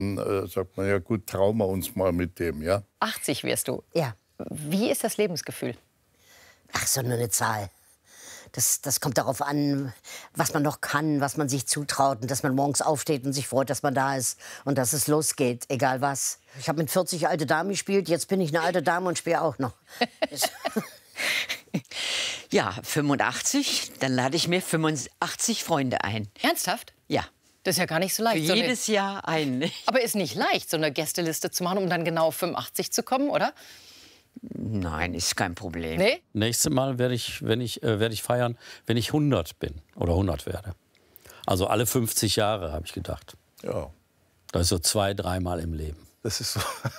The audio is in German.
sagt man, ja gut, trauen wir uns mal mit dem, ja. 80 wirst du. Ja. Wie ist das Lebensgefühl? Ach, so nur eine Zahl. Das kommt darauf an, was man noch kann, was man sich zutraut und dass man morgens aufsteht und sich freut, dass man da ist und dass es losgeht, egal was. Ich habe mit 40 alte Dame gespielt, jetzt bin ich eine alte Dame und spiele auch noch. Ja, 85, dann lade ich mir 85 Freunde ein. Ernsthaft? Ja, Das ist ja gar nicht so für leicht. jedes Jahr einen. Aber ist nicht leicht, so eine Gästeliste zu machen, um dann genau auf 85 zu kommen, oder? Nein, ist kein Problem. Nee? Nächstes Mal werde ich feiern, wenn ich 100 bin oder 100 werde. Also alle 50 Jahre, habe ich gedacht. Ja, Das ist so 2-3 Mal im Leben. das ist so.